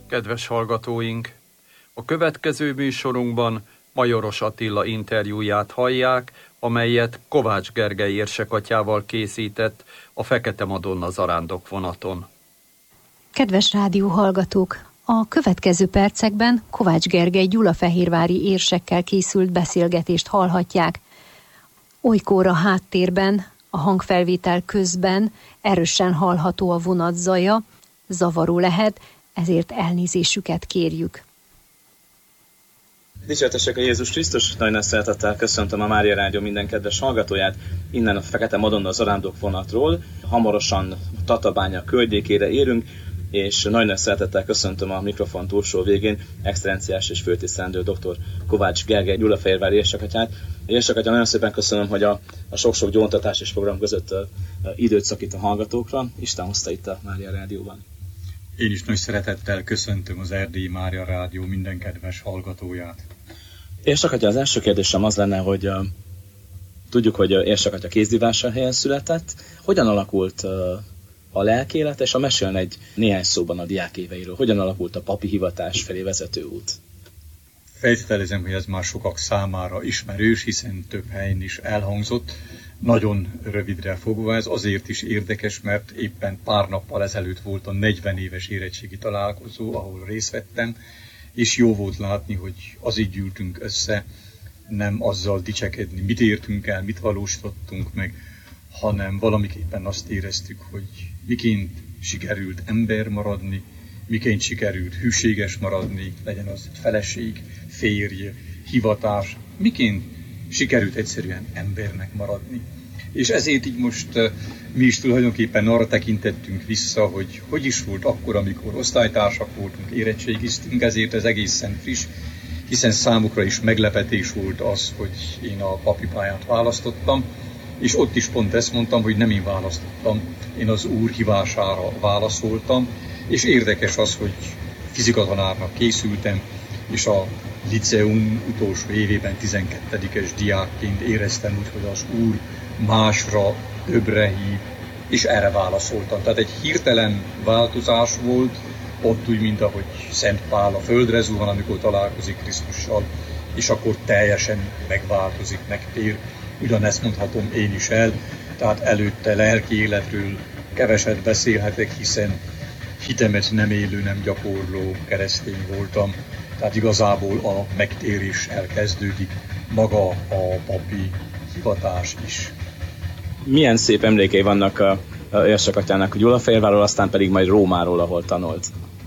Kedves hallgatóink! A következő műsorunkban Majoros Attila interjúját hallják, amelyet Kovács Gergely érsekatyával készített a Fekete Madonna zarándokvonaton. Kedves rádióhallgatók! A következő percekben Kovács Gergely gyulafehérvári érsekkel készült beszélgetést hallhatják. Olykor a háttérben, a hangfelvétel közben erősen hallható a vonat zaja, zavaró lehet, ezért elnézésüket kérjük. Dicsértesek a Jézus Krisztus, nagy nagy szeretettel köszöntöm a Mária Rádió minden kedves hallgatóját, innen a Fekete Madonna zarándokvonatról. Hamarosan Tatabánya környékére érünk, és nagy nagy szeretettel köszöntöm a mikrofon túlsó végén excellenciás és főtisztelendő dr. Kovács Gergely gyulafehérvári érsekatyát. Érsekatya, nagyon szépen köszönöm, hogy a sok-sok gyóntatás és program között időt szakít a hallgatókra. Isten hozta itt a Mária Rádióban. Én is nagy szeretettel köszöntöm az Erdélyi Mária Rádió minden kedves hallgatóját. Érsekatya, az első kérdésem az lenne, hogy tudjuk, hogy Érsekatya Kézdivásárhelyen született. Hogyan alakult a lelkélet, és mesélne néhány szóban a diákéveiről. Hogyan alakult a papi hivatás felé vezető út? Feltételezem, hogy ez már sokak számára ismerős, hiszen több helyen is elhangzott. Nagyon rövidre fogva, ez azért is érdekes, mert éppen pár nappal ezelőtt volt a 40 éves érettségi találkozó, ahol részt vettem, és jó volt látni, hogy az így gyűltünk össze, nem azzal dicsekedni, mit értünk el, mit valósítottunk meg, hanem valamiképpen azt éreztük, hogy miként sikerült ember maradni, miként sikerült hűséges maradni, legyen az feleség, férj, hivatás, miként sikerült egyszerűen embernek maradni. És ezért így most mi is tulajdonképpen arra tekintettünk vissza, hogy is volt akkor, amikor osztálytársak voltunk, érettségiztünk, ezért ez egészen friss, hiszen számukra is meglepetés volt az, hogy én a papi pályát választottam, és ott is pont ezt mondtam, hogy nem én választottam, én az Úr hívására válaszoltam, és érdekes az, hogy fizikatanárnak készültem, és a liceum utolsó évében 12-es diákként éreztem úgy, hogy az Úr másra, többre hív, és erre válaszoltam. Tehát egy hirtelen változás volt, pont úgy, mint ahogy Szent Pál a földre zuhan, amikor találkozik Krisztussal, és akkor teljesen megváltozik, megtér. Ugyanezt mondhatom én is el, tehát előtte lelki életről keveset beszélhetek, hiszen hitemet nem élő, nem gyakorló keresztény voltam. Tehát igazából a megtérés elkezdődik, maga a papi hivatás is. Milyen szép emlékei vannak a érsekatyának Gyulafehérvárról, aztán pedig majd Rómáról, ahol tanult?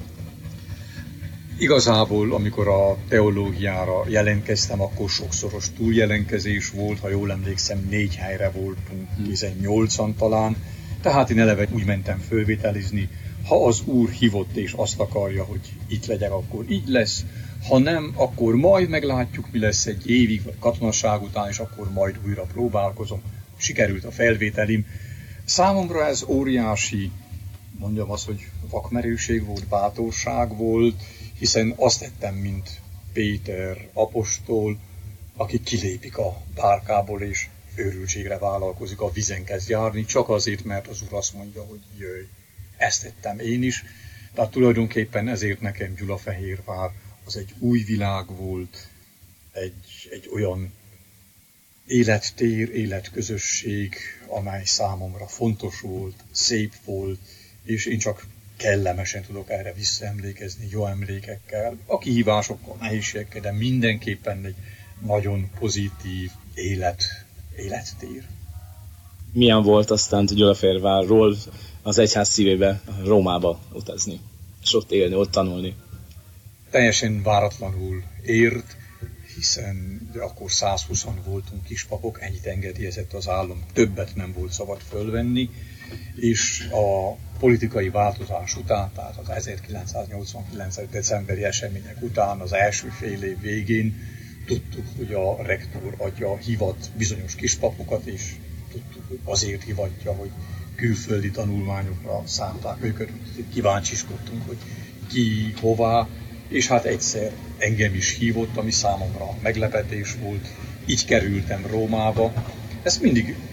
Igazából, amikor a teológiára jelentkeztem, akkor sokszoros túljelentkezés volt, ha jól emlékszem, 4 helyre voltunk, 18-an talán. Tehát én eleve úgy mentem fölvételizni, ha az Úr hívott és azt akarja, hogy itt legyek, akkor így lesz. Ha nem, akkor majd meglátjuk, mi lesz egy évig, vagy katonaság után, és akkor majd újra próbálkozom. Sikerült a felvételim. Számomra ez óriási, mondjam azt, hogy vakmerőség volt, bátorság volt, hiszen azt tettem, mint Péter apostol, aki kilépik a bárkából, és őrültségre vállalkozik, a vízen kezd járni, csak azért, mert az Úr azt mondja, hogy jöjj. Ezt tettem én is, tehát tulajdonképpen ezért nekem Gyulafehérvár az egy új világ volt, egy olyan élettér, életközösség, amely számomra fontos volt, szép volt, és én csak kellemesen tudok erre visszaemlékezni, jó emlékekkel, a kihívásokkal, nehézségekkel, de mindenképpen egy nagyon pozitív élettér. Milyen volt aztán Gyulafehérvárról az egyház szívébe, Rómába utazni, és ott élni, ott tanulni? Teljesen váratlanul ért, hiszen akkor 120-an voltunk kispapok, ennyit engedélyezett az állam, többet nem volt szabad fölvenni, és a politikai változás után, tehát az 1989. decemberi események után, az első fél év végén tudtuk, hogy a rektor adja, hivat bizonyos kispapokat, és tudtuk, hogy azért hivatja, hogy külföldi tanulmányokra szánták őket, kíváncsiskodtunk, hogy ki, hová, és hát egyszer engem is hívott, ami számomra meglepetés volt. Így kerültem Rómába. Ezt mindig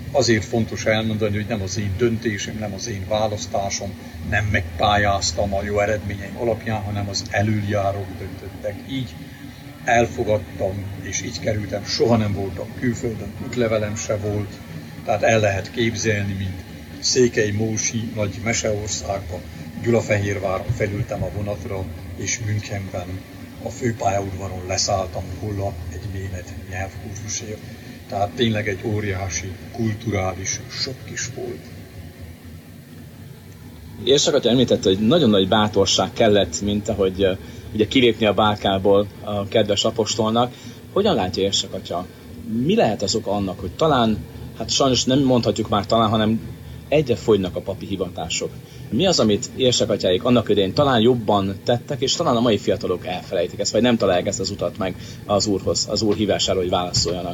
azért fontos elmondani, hogy nem az én döntésem, nem az én választásom, nem megpályáztam a jó eredményeim alapján, hanem az elöljárók döntöttek. Így elfogadtam, és így kerültem, soha nem voltam külföldön, útlevelem se volt, tehát el lehet képzelni, mint Székely-Mósi nagy meseországba, Gyulafehérváron felültem a vonatra, és Münchenben a főpályaudvaron leszálltam Holla egy német nyelvkurzusért. Tehát tényleg egy óriási kulturális sokk is volt. Érsek említette, hogy nagyon nagy bátorság kellett, mint ahogy ugye kilépni a bálkából a kedves apostolnak. Hogyan látja Érsek atya? Mi lehet az oka annak, hogy talán, hát sajnos nem mondhatjuk már talán, hanem egyre fogynak a papi hivatások. Mi az, amit Érsek atyáik annak idején talán jobban tettek, és talán a mai fiatalok elfelejtik ezt, vagy nem találják ezt az utat meg az Úrhoz, az Úr hívására, hogy válaszoljanak?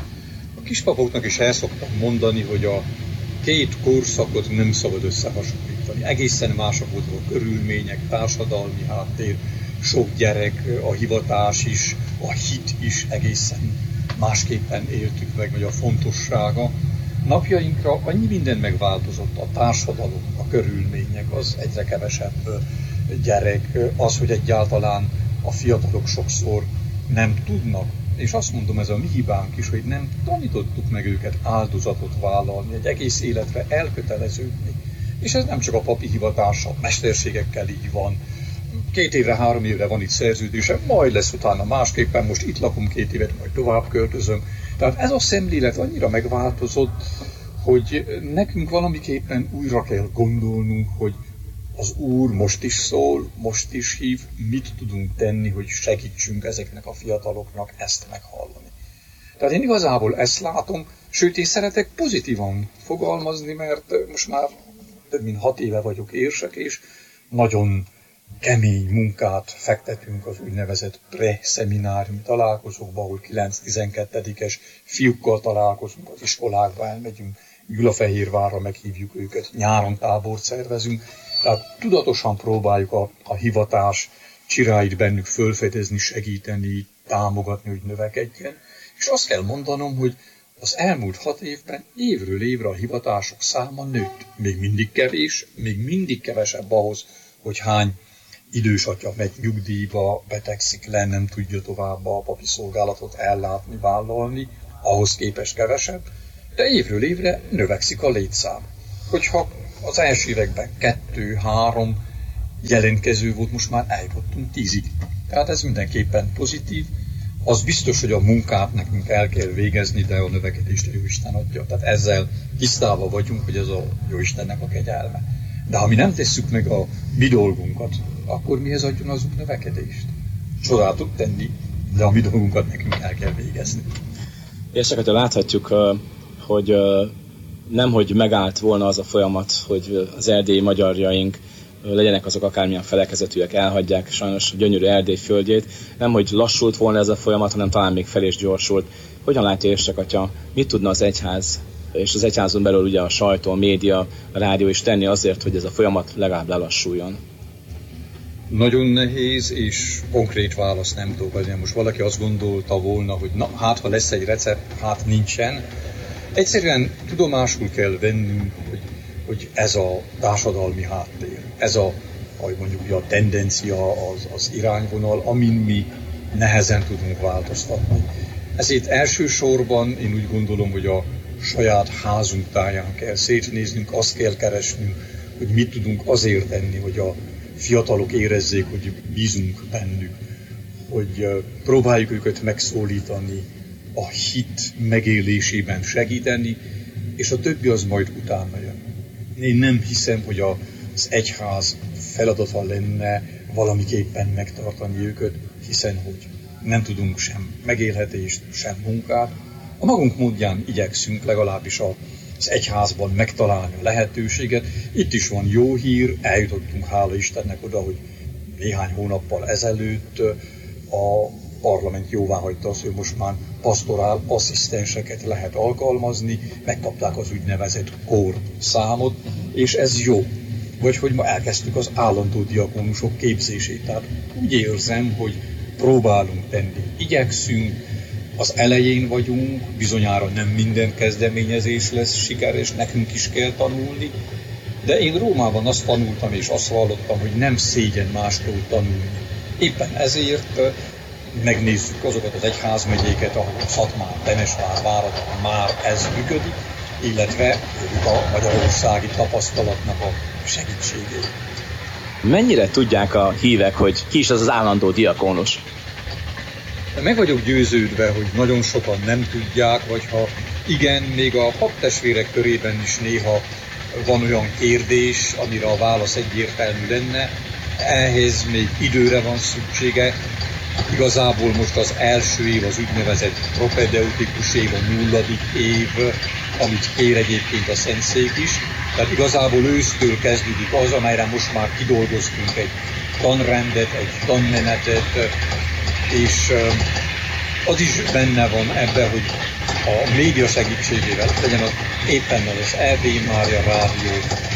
A kispapoknak is el szoktam mondani, hogy a két korszakot nem szabad összehasonlítani. Egészen mások voltak a körülmények, társadalmi háttér, sok gyerek, a hivatás is, a hit is egészen másképpen éltük meg, vagy a fontossága. Napjainkra annyi minden megváltozott, a társadalom, a körülmények, az egyre kevesebb gyerek, az, hogy egyáltalán a fiatalok sokszor nem tudnak, és azt mondom, ez a mi hibánk is, hogy nem tanítottuk meg őket áldozatot vállalni, egy egész életre elköteleződni. És ez nem csak a papi hivatással, mesterségekkel így van. 2 évre, 3 évre van itt szerződésem, majd lesz utána másképpen, most itt lakom 2 évet, majd tovább költözöm. Tehát ez a szemlélet annyira megváltozott, hogy nekünk valamiképpen újra kell gondolnunk, hogy az Úr most is szól, most is hív, mit tudunk tenni, hogy segítsünk ezeknek a fiataloknak ezt meghallani. Tehát én igazából ezt látom, sőt én szeretek pozitívan fogalmazni, mert most már több mint 6 éve vagyok érsek, és nagyon kemény munkát fektetünk az úgynevezett pre-szemináriumi találkozókba, ahol 9-12-es fiúkkal találkozunk, az iskolákba elmegyünk, Gyulafehérvárra meghívjuk őket, nyáron tábort szervezünk, tehát tudatosan próbáljuk a hivatás csiráit bennük fölfedezni, segíteni, támogatni, hogy növekedjen. És azt kell mondanom, hogy az elmúlt 6 évben évről évre a hivatások száma nőtt. Még mindig kevés, még mindig kevesebb ahhoz, hogy hány idős atya megy nyugdíjba, betegszik le, nem tudja tovább a papi szolgálatot ellátni, vállalni, ahhoz képest kevesebb, de évről évre növekszik a létszám. Hogyha az első években 2-3 jelentkező volt, most már eljutottunk 10-ig. Tehát ez mindenképpen pozitív. Az biztos, hogy a munkát nekünk el kell végezni, de a növekedést a Jóisten adja. Tehát ezzel tisztában vagyunk, hogy ez a Jóistennek a kegyelme. De ha mi nem tesszük meg a mi dolgunkat, akkor mihez adjon az Úr növekedést? Csodát tud tenni, de a mi dolgunkat nekünk el kell végezni. Érsek, láthatjuk, hogy nemhogy megállt volna az a folyamat, hogy az erdélyi magyarjaink legyenek azok akármilyen felekezetűek, elhagyják sajnos gyönyörű Erdély földjét. Nemhogy lassult volna ez a folyamat, hanem talán még fel is gyorsult. Hogyan látja Érsek atya, mit tudna az egyház, és az egyházon belül ugye a sajtó, a média, a rádió is tenni azért, hogy ez a folyamat legalább lelassuljon? Nagyon nehéz, és konkrét választ nem tudok adni. Most valaki azt gondolta volna, hogy na, hát ha lesz egy recept, hát nincsen. Egyszerűen tudomásul kell vennünk, hogy ez a társadalmi háttér, ez ahogy mondjuk a tendencia, az irányvonal, amin mi nehezen tudunk változtatni. Ezért elsősorban én úgy gondolom, hogy a saját házunk táján kell szétnéznünk, azt kell keresnünk, hogy mit tudunk azért tenni, hogy a fiatalok érezzék, hogy bízunk bennük, hogy próbáljuk őket megszólítani, a hit megélésében segíteni, és a többi az majd utána jön. Én nem hiszem, hogy az egyház feladata lenne valamiképpen megtartani őket, hiszen hogy nem tudunk sem megélhetést, sem munkát. A magunk módján igyekszünk legalábbis az egyházban megtalálni a lehetőséget. Itt is van jó hír, eljutottunk hála Istennek oda, hogy néhány hónappal ezelőtt a parlament jóváhagyta azt, hogy most már pastorál asszisztenseket lehet alkalmazni, megkapták az úgynevezett kór számot, és ez jó. Vagy hogy ma elkezdtük az állandó diakónusok képzését. Tehát úgy érzem, hogy próbálunk tenni, igyekszünk, Az elején vagyunk, bizonyára nem minden kezdeményezés lesz sikeres, nekünk is kell tanulni, de én Rómában azt tanultam és azt vallottam, hogy nem szégyen mástól tanulni. Éppen ezért megnézzük azokat az egyházmegyéket, ahol Szatmár, Temesvár, Várad már ez működik, illetve a magyarországi tapasztalatnak a segítségét. Mennyire tudják a hívek, hogy ki is az állandó diakónus? Meg vagyok győződve, hogy nagyon sokan nem tudják, vagy ha igen, még a paptestvérek körében is néha van olyan kérdés, amire a válasz egyértelmű lenne. Ehhez még időre van szüksége. Igazából most az első év az úgynevezett propedeutikus év, a 0. év, amit kér egyébként a Szentszék is. Tehát igazából ősztől kezdődik az, amelyre most már kidolgoztunk egy tanrendet, egy tanmenetet, és az is benne van ebben, hogy a média segítségével, legyen az éppen az EB Mária Rádió,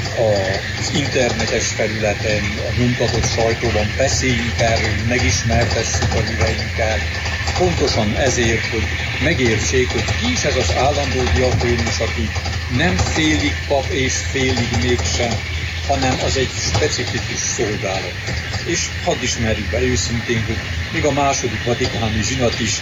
az internetes felületen, a nyomtatott sajtóban beszéljünk erről, megismertessük a híveinkkel, pontosan ezért, hogy megértsék, hogy ki is ez az állandó diakónus, aki nem félig pap és félig mégsem, hanem az egy specifikus szolgálat. És hadd ismerjük be őszintén, hogy még a második vatikáni zsinat is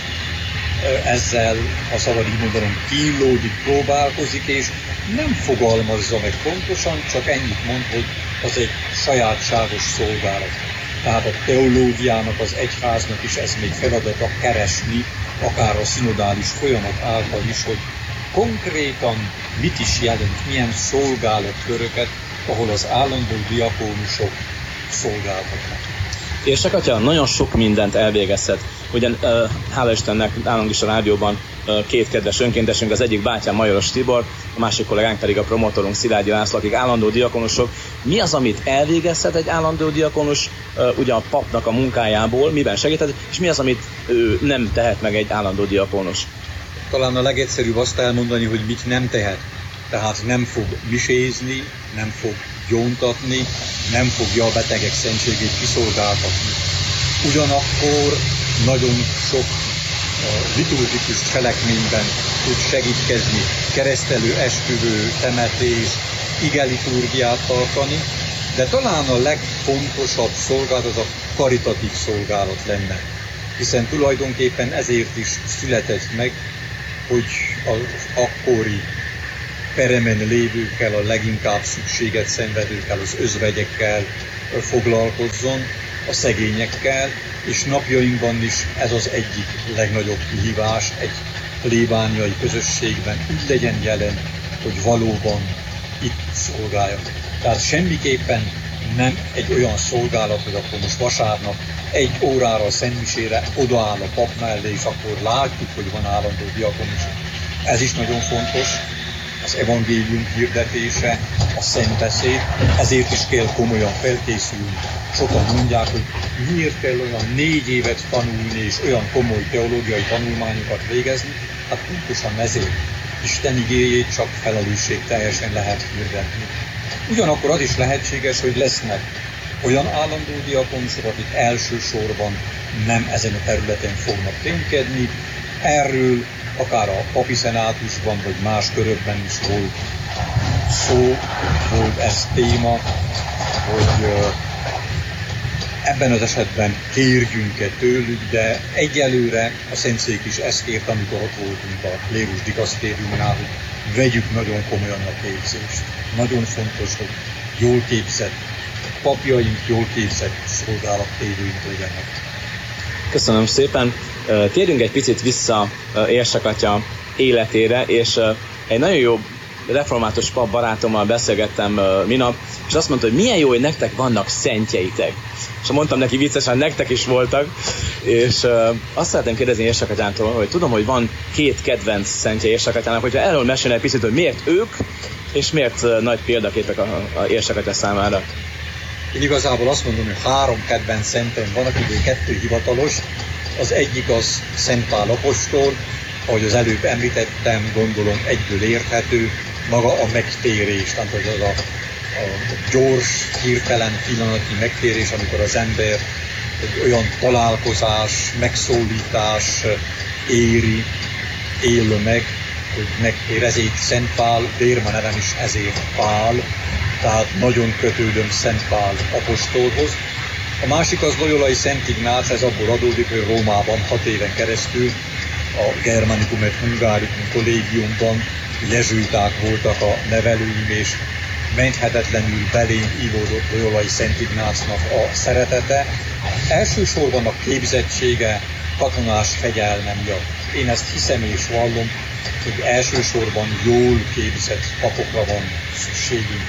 ezzel, ha szabad így mondanom, kínlódik, próbálkozik, és nem fogalmazza meg pontosan, csak ennyit mond, hogy az egy sajátságos szolgálat. Tehát a teológiának, az egyháznak is ez még feladata keresni, akár a szinodális folyamat által is, hogy konkrétan mit is jelent, milyen szolgálatköröket, ahol az állandó diakónusok szolgáltatnak. Érsek atya nagyon sok mindent elvégezhet. Ugyan hála Istennek nálunk is a rádióban két kedves önkéntesünk, az egyik bátyám Majoros Tibor, a másik kollégánk pedig a promotorunk Szilágyi László, akik állandó diakonusok. Mi az, amit elvégezhet egy állandó diakonus ugye a papnak a munkájából, miben segíthet, és mi az, amit ő nem tehet meg egy állandó diakonus? Talán a legegyszerűbb azt elmondani, hogy mit nem tehet. Tehát nem fog misézni, nem fog gyóntatni, nem fogja a betegek szentségét kiszolgáltatni. Ugyanakkor nagyon sok liturgikus cselekményben tud segítkezni, keresztelő, esküvő, temetés, igeliturgiát tartani, de talán a legfontosabb szolgálat az a karitatív szolgálat lenne. Hiszen tulajdonképpen ezért is született meg, hogy az akkori peremen lévőkkel, a leginkább szükséget szenvedőkkel, az özvegyekkel foglalkozzon, a szegényekkel, és napjainkban is ez az egyik legnagyobb kihívás egy plébániai közösségben, úgy legyen jelen, hogy valóban itt szolgáljak. Tehát semmiképpen nem egy olyan szolgálat, hogy akkor most vasárnap 1 órára a szentmisére odaáll a pap mellé, és akkor látjuk, hogy van állandó diakonus. Ez is nagyon fontos, az evangélium hirdetése, a szentbeszéd, ezért is kell komolyan felkészülni. Sokan mondják, hogy miért kell olyan 4 évet tanulni, és olyan komoly teológiai tanulmányokat végezni, hát pontosan ezért. Isten igéjét csak felelősségteljesen lehet hirdetni. Ugyanakkor az is lehetséges, hogy lesznek olyan állandó diakonusok, akik elsősorban nem ezen a területen fognak ténykedni. Erről akár a papi szenátusban, vagy más körökben is volt szó, volt ez téma, hogy ebben az esetben kérjünk-e tőlük, de egyelőre a Szentszék is ezt kért, amikor ott voltunk a klérus dikasztériumnál, hogy vegyük nagyon komolyan a képzést. Nagyon fontos, hogy jól képzett papjaink, jól képzett szolgálattévőink legyenek. Köszönöm szépen. Térjünk egy picit vissza Érsek atya életére, és egy nagyon jó református pap barátommal beszélgettem minap, és azt mondta, hogy milyen jó, hogy nektek vannak szentjeitek. És mondtam neki viccesen, nektek is voltak, és azt szeretném kérdezni Érsek atyától, hogy tudom, hogy van 2 kedvenc szentje Érsek atyának, hogyha erről mesélne egy picit, hogy miért ők, és miért nagy példaképek a Érsek atya számára. Én igazából azt mondom, hogy 3 kedvenc szentem van, akiből 2 hivatalos. Az egyik az Szent Pál apostol, ahogy az előbb említettem, gondolom egyből érthető, maga a megtérés, tehát az a gyors, hirtelen pillanatnyi megtérés, amikor az ember egy olyan találkozás, megszólítás éri, él meg, hogy megérezzék Szent Pál, Bérma nevem is ezért Pál, tehát nagyon kötődöm Szent Pál apostolhoz. A másik az Loyolai Szent Ignác, ez abból adódik, hogy Rómában 6 éven keresztül a Germanicum et Hungaricum kollégiumban jezsuiták voltak a nevelőim, és menthetetlenül belém ívódott Loyolai Szent Ignácnak a szeretete. Elsősorban a képzettsége, katonás fegyelme miatt. Én ezt hiszem és vallom, hogy elsősorban jól képzett papokra van szükségünk.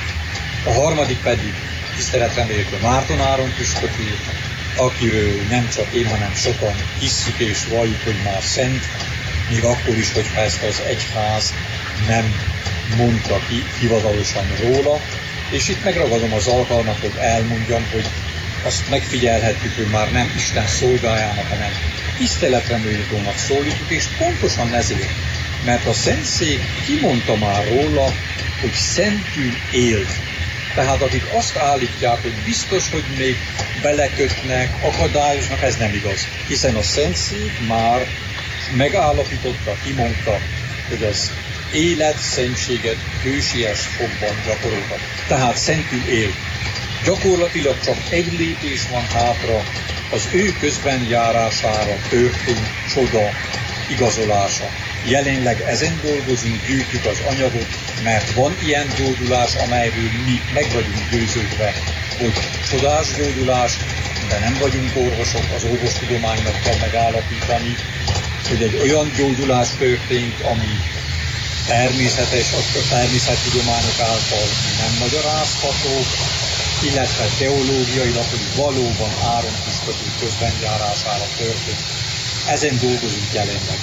A harmadik pedig tiszteletre méltó Márton Áron püspök úr, akiről nem csak én, hanem sokan hisszük és valljuk, hogy már szent, még akkor is, hogyha ezt az egyház nem mondta ki hivatalosan róla, és itt megragadom az alkalmat, hogy elmondjam, hogy azt megfigyelhetjük, hogy már nem Isten szolgájának, hanem tiszteletre méltónak szólítjuk, és pontosan ezért, mert a Szentszék kimondta már róla, hogy szentül élt. Tehát akik azt állítják, hogy biztos, hogy még belekötnek, akadályoznak, ez nem igaz. Hiszen a Szentszék már megállapította, kimondta, hogy az élet, szentséget hősies fogban gyakoroltak. Tehát szentül élt. Gyakorlatilag csak egy lépés van hátra, az ő közben járására történt csoda igazolása. Jelenleg ezen dolgozunk, gyűjtjük az anyagot, mert van ilyen gyógyulás, amelyről mi meg vagyunk győződve, hogy csodás gyógyulás, de nem vagyunk orvosok, az orvostudománynak kell megállapítani, hogy egy olyan gyógyulás történt, ami természetes, a természettudományok által nem magyarázható, illetve teológiailag, hogy valóban Áron püspök úr közbenjárására történt. Ezen dolgozunk jelenleg.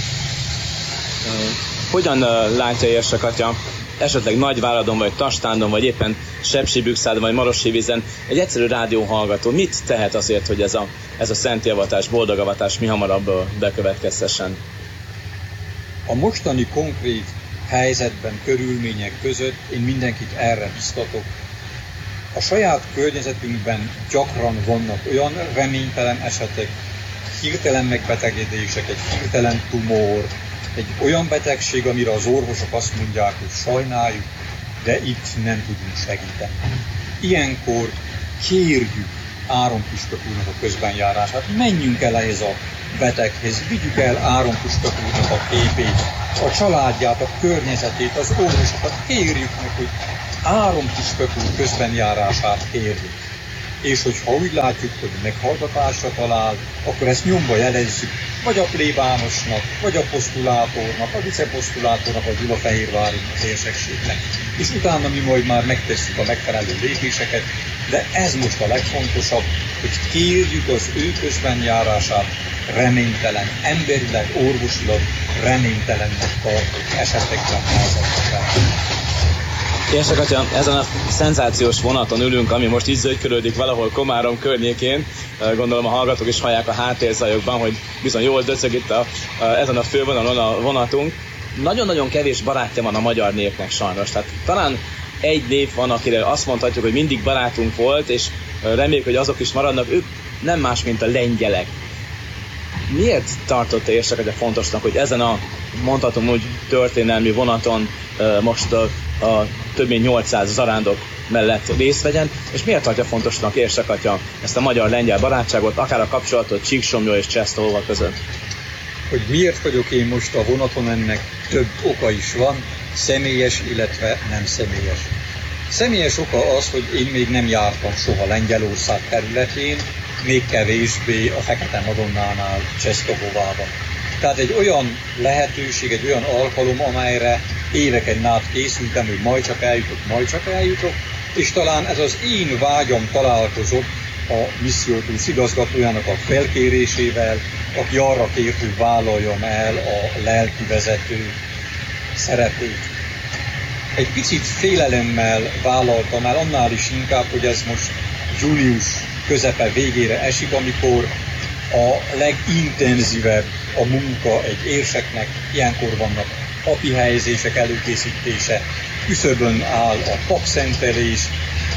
Hogyan látja érsek atya, esetleg Nagyváradon, vagy Tastándon, vagy éppen Sepsiszentgyörgyön, vagy Marossévízen egy egyszerű rádióhallgató mit tehet azért, hogy ez a szentjavatás, boldogavatás mi hamarabb bekövetkezhessen? A mostani konkrét helyzetben, körülmények között én mindenkit erre biztatok. A saját környezetünkben gyakran vannak olyan reménytelen esetek, hirtelen megbetegedések, egy hirtelen tumor, egy olyan betegség, amire az orvosok azt mondják, hogy sajnáljuk, de itt nem tudunk segíteni. Ilyenkor kérjük Áron püspök úrnak a közbenjárását, menjünk el ehhez a beteghez, vigyük el Áron püspök úrnak a képét, a családját, a környezetét, az orvosokat, kérjük meg, hogy Áron püspök úr közbenjárását kérjük. És hogyha úgy látjuk, hogy meghallgatásra talál, akkor ezt nyomba jelezzük, vagy a plébánosnak, vagy a posztulátornak, a viceposztulátornak, a Gyulafehérvári érsekségnek. És utána mi majd már megtesszük a megfelelő lépéseket, de ez most a legfontosabb, hogy kérjük az ő közbenjárását reménytelen, emberileg, orvosilag reménytelennek tartott esetekben helyzetekben. Érsek atya, ezen a szenzációs vonaton ülünk, ami most így zögykölődik valahol Komárom környékén. Gondolom a hallgatók is hallják a háttérzajokban, hogy bizony jól döcög itt ezen a fővonalon a vonatunk. Nagyon-nagyon kevés barátja van a magyar népnek sajnos. Tehát talán egy nép van, akire azt mondhatjuk, hogy mindig barátunk volt, és reméljük, hogy azok is maradnak. Ők nem más, mint a lengyelek. Miért tartotta érsek atya fontosnak, hogy ezen a, mondhatom úgy, történelmi vonaton most a több mint 800 zarándok mellett részt vegyen, és miért tartja fontosnak érsek atya ezt a magyar-lengyel barátságot, akár a kapcsolatot Csíksomlyó és Czestochowa között? Hogy miért vagyok én most a vonaton, ennek több oka is van, személyes, illetve nem személyes. Személyes oka az, hogy én még nem jártam soha Lengyelország területén, még kevésbé a Fekete-Madonnánál, Czestochowában. Tehát egy olyan lehetőség, egy olyan alkalom, amelyre éveken át készültem, hogy majd csak eljutok, és talán ez az én vágyam találkozott a missziótusz igazgatójának a felkérésével, aki arra kért, hogy vállaljam el a lelki vezető szerepét. Egy picit félelemmel vállaltam el, annál is inkább, hogy ez most július közepe végére esik, amikor a legintenzívebb a munka egy érseknek, ilyenkor vannak papi helyezések előkészítése, küszöbön áll a papszentelés,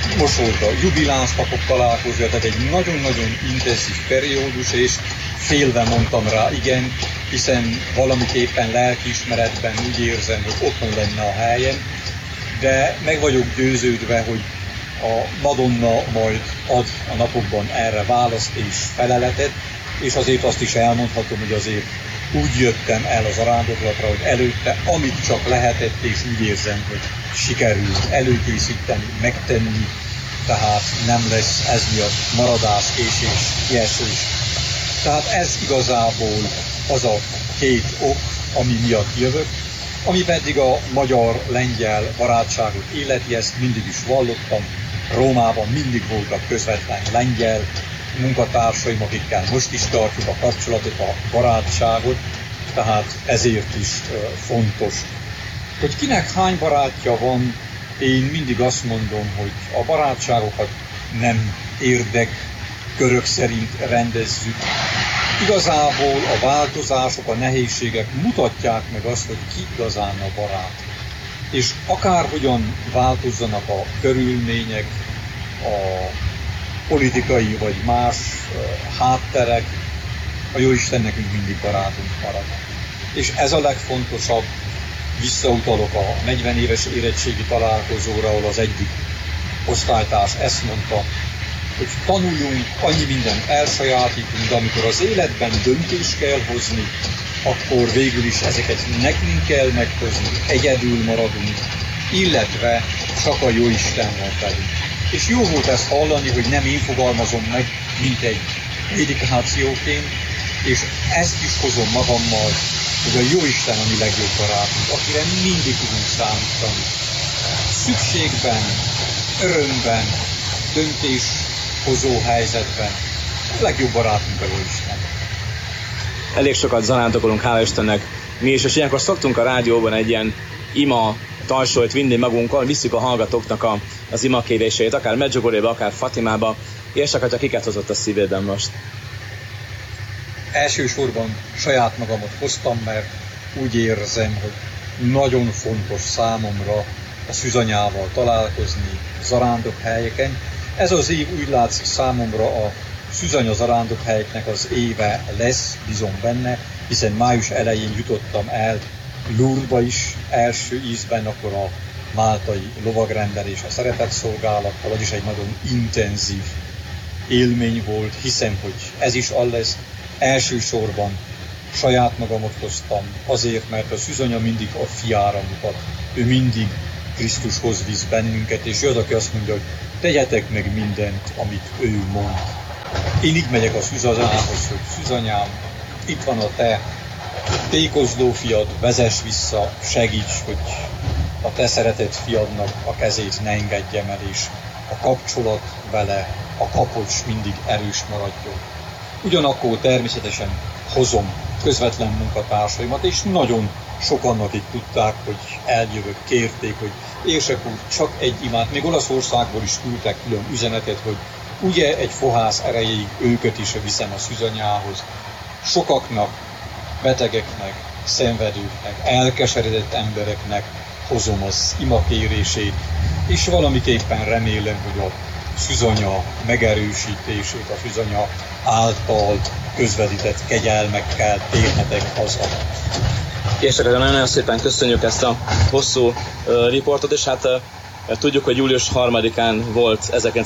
most volt a jubiláns papok találkozója, tehát egy nagyon-nagyon intenzív periódus, és félve mondtam rá igen, hiszen valamiképpen lelkiismeretben úgy érzem, hogy otthon lenne a helyen, de meg vagyok győződve, hogy a Madonna majd ad a napokban erre választ és feleletet, és azért azt is elmondhatom, hogy azért úgy jöttem el az zarándoklatra, hogy előtte, amit csak lehetett, és úgy érzem, hogy sikerült előkészíteni, megtenni, tehát nem lesz ez miatt maradás, késés, kiesés. Tehát ez igazából az a két ok, ami miatt jövök, ami pedig a magyar-lengyel barátságot illeti, ezt mindig is vallottam. Rómában mindig voltak közvetlen lengyel munkatársaim, akikkel most is tartjuk a kapcsolatot, a barátságot, tehát ezért is fontos. Hogy kinek hány barátja van, én mindig azt mondom, hogy a barátságokat nem érdekkörök szerint rendezzük. Igazából a változások, a nehézségek mutatják meg azt, hogy ki igazán a barát. És akárhogyan változzanak a körülmények, a politikai vagy más hátterek, a Jóisten nekünk mindig barátunk marad. És ez a legfontosabb, visszautalok a 40 éves érettségi találkozóra, ahol az egyik osztálytárs ezt mondta, hogy tanuljunk, annyi mindent elsajátítunk, de amikor az életben döntést kell hozni, akkor végül is ezeket nekünk kell meghozni, egyedül maradunk, illetve csak a Jóisten van velünk. És jó volt ezt hallani, hogy nem én fogalmazom meg, mint egy prédikációként, és ezt is hozom magammal, hogy a Jóisten a mi legjobb barátunk, akire mindig tudunk számítani. Szükségben, örömben, döntéshozó helyzetben a legjobb barátunk a Jóisten. Elég sokat zarándokolunk, hála Istennek mi is, és ilyenkor szoktunk a rádióban egy ilyen ima tarsolyt vinni magunkkal, visszük a hallgatóknak az imakérését, akár Medjugorjéba, akár Fatimába. Érsakatya, kiket hozott a szívédben most? Elsősorban saját magamat hoztam, mert úgy érzem, hogy nagyon fontos számomra a szűzanyával találkozni zarándokhelyeken. Ez az év úgy látszik számomra a szűzanya zarándokhelyeknek az éve lesz, bízom benne, hiszen május elején jutottam el Lourdesba is első ízben, akkor a máltai lovagrendelés a szeretetszolgálattal, az is egy nagyon intenzív élmény volt, hiszem, hogy ez is az lesz. Elsősorban saját magamot hoztam, azért, mert a szűzanya mindig a fiára mutat. Ő mindig Krisztushoz visz bennünket, és ő az, aki azt mondja, hogy tegyetek meg mindent, amit ő mond. Én így megyek a szűzanyához, hogy szűzanyám, itt van a te tékozló fiad, vezess vissza, segíts, hogy a te szeretett fiadnak a kezét ne engedjem el, és a kapcsolat vele, a kapocs mindig erős maradjon. Ugyanakkor természetesen hozom közvetlen munkatársaimat, és nagyon sokan, akik tudták, hogy eljövök, kérték, hogy érsek úr, csak egy imát, még Olaszországból is küldtek külön üzenetet, hogy ugye egy fohász erejéig őket is viszem a szűzanyához. Sokaknak, betegeknek, szenvedőknek, elkeseredett embereknek hozom az imakérését, és valamiképpen remélem, hogy a szűzanya megerősítését, a szűzanya által közvetített kegyelmekkel térhetek haza. Érsakatya, nagyon szépen köszönjük ezt a hosszú riportot, és hát tudjuk, hogy július 3-án volt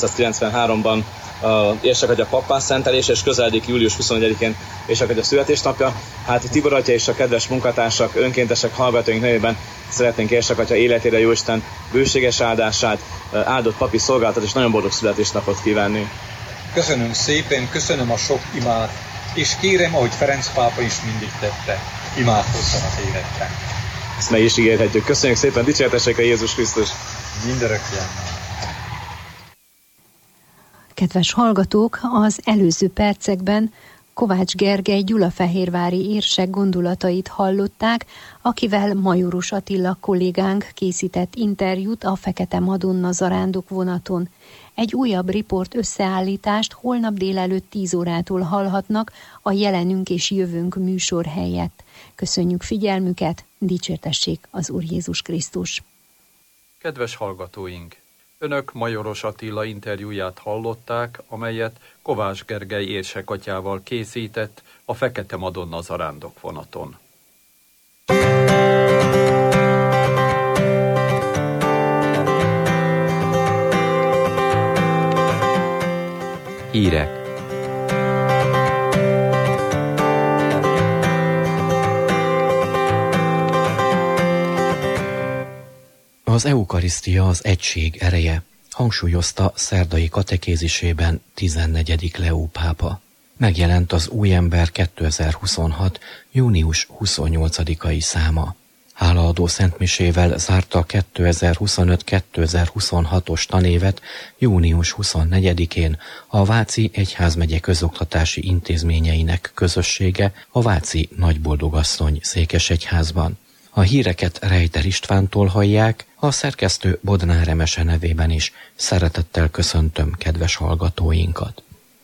1993-ban Érsakatya pappá szentelés, és közeledik július 21-én Érsakatya születésnapja. Hát Tibor atya és a kedves munkatársak, önkéntesek, hallgatóink nevében szeretnénk Érsakatya életére Jóisten bőséges áldását, áldott papi szolgálatot és nagyon boldog születésnapot kívánni. Köszönöm szépen, köszönöm a sok imát, és kérem, ahogy Ferenc pápa is mindig tette, imádkozzanak életben. Ezt meg is ígérhetjük. Köszönjük szépen, dicsértessék a Jézus Krisztus! Mindörökkön! Kedves hallgatók, az előző percekben Kovács Gergely gyulafehérvári érsek gondolatait hallották, akivel Majoros Attila kollégánk készített interjút a Fekete Madonna zarándok vonaton. Egy újabb riport összeállítást holnap délelőtt 10 órától hallhatnak a Jelenünk és Jövőnk műsor helyett. Köszönjük figyelmüket, dicsértessék az Úr Jézus Krisztus! Kedves hallgatóink! Önök Majoros Attila interjúját hallották, amelyet Kovács Gergely érsekatyával készített a Fekete Madonna zarándokvonaton. Hírek. Az eukarisztia az egység ereje, hangsúlyozta szerdai katekézisében 14. Leó pápa. Megjelent az Új ember 2026. június 28-ai száma. Hálaadó szentmisével zárta a 2025-2026-os tanévet június 24-én a Váci Egyházmegye közoktatási intézményeinek közössége a Váci Nagyboldogasszony székesegyházban. A híreket Rejter Istvántól hallják, a szerkesztő Bodnár Emese nevében is szeretettel köszöntöm kedves hallgatóinkat.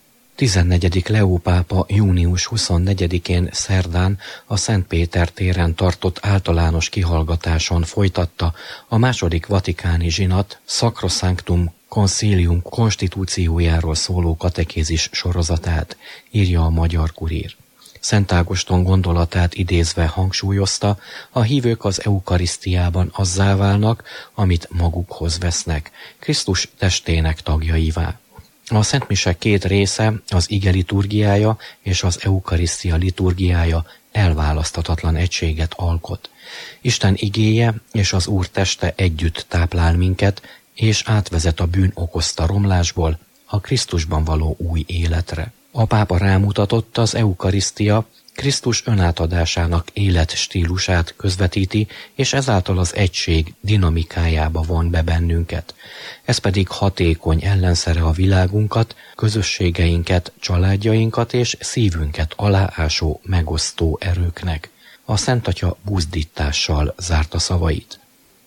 14. Leó pápa június 24-én szerdán a Szent Péter téren tartott általános kihallgatáson folytatta a második vatikáni zsinat Sacrosanctum Concilium konstitúciójáról szóló katekézis sorozatát, írja a Magyar Kurír. Szent Ágoston gondolatát idézve hangsúlyozta, a hívők az eukarisztiában azzá válnak, amit magukhoz vesznek, Krisztus testének tagjaivá. A szentmise két része, az ige liturgiája és az eukarisztia liturgiája elválaszthatatlan egységet alkot. Isten igéje és az Úr teste együtt táplál minket, és átvezet a bűn okozta romlásból a Krisztusban való új életre. A pápa rámutatott, az eukarisztia Krisztus önátadásának életstílusát közvetíti, és ezáltal az egység dinamikájába von be bennünket. Ez pedig hatékony ellenszere a világunkat, közösségeinket, családjainkat és szívünket aláásó, megosztó erőknek. A Szent Atya buzdítással zárta szavait.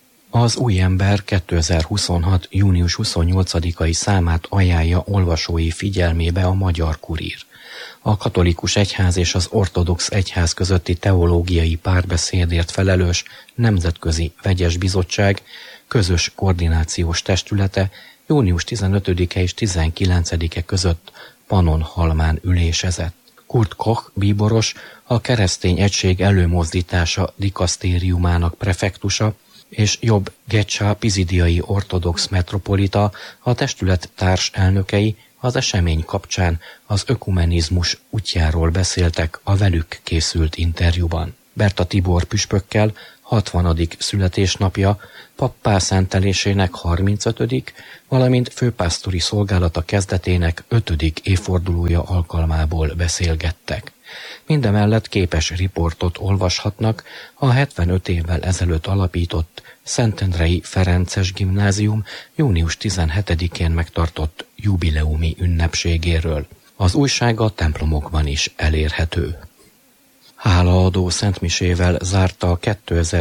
Az Új ember 2026. június 28-ai számát ajánlja olvasói figyelmébe a Magyar Kurír. A katolikus egyház és az ortodox egyház közötti teológiai párbeszédért felelős Nemzetközi Vegyes Bizottság közös koordinációs testülete június 15-e és 19-e között Pannonhalmán ülésezett. Kurt Koch bíboros, a Keresztény Egység Előmozdítása dikasztériumának prefektusa, és Jobb Gecsa pizidiai ortodox metropolita, a testület társelnökei az esemény kapcsán az ökumenizmus útjáról beszéltek a velük készült interjúban. Berta Tibor püspökkel 60. születésnapja, pappá szentelésének 35., valamint főpásztori szolgálata kezdetének 5. évfordulója alkalmából beszélgettek. Mindemellett képes riportot olvashatnak a 75 évvel ezelőtt alapított Szentendrei Ferences Gimnázium június 17-én megtartott jubileumi ünnepségéről. Az újság a templomokban is elérhető. Hálaadó szentmisével zárta a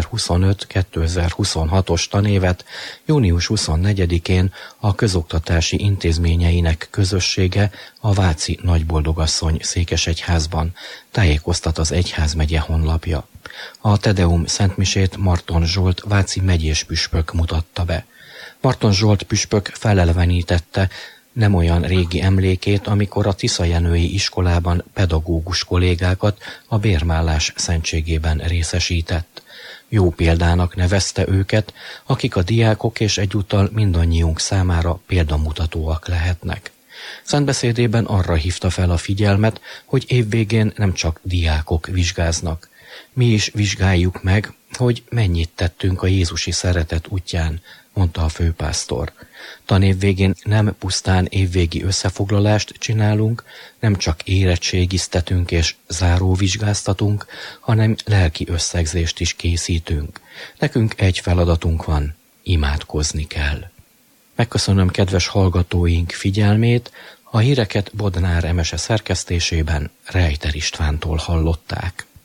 2025-2026-os tanévet június 24-én a közoktatási intézményeinek közössége a Váci Nagyboldogasszony székesegyházban, tájékoztat az egyházmegye honlapja. A Tedeum szentmisét Marton Zsolt váci megyés püspök mutatta be. Marton Zsolt püspök felelevenítette nem olyan régi emlékét, amikor a Tiszajenői iskolában pedagógus kollégákat a bérmállás szentségében részesített. Jó példának nevezte őket, akik a diákok és egyúttal mindannyiunk számára példamutatóak lehetnek. Szentbeszédében arra hívta fel a figyelmet, hogy évvégén nem csak diákok vizsgáznak. Mi is vizsgáljuk meg, hogy mennyit tettünk a jézusi szeretet útján, mondta a főpásztor. Tanév végén nem pusztán évvégi összefoglalást csinálunk, nem csak érettségiztetünk és záróvizsgáztatunk, hanem lelki összegzést is készítünk. Nekünk egy feladatunk van, imádkozni kell. Megköszönöm kedves hallgatóink figyelmét, a híreket Bodnár Emese szerkesztésében Rejter Istvántól hallották.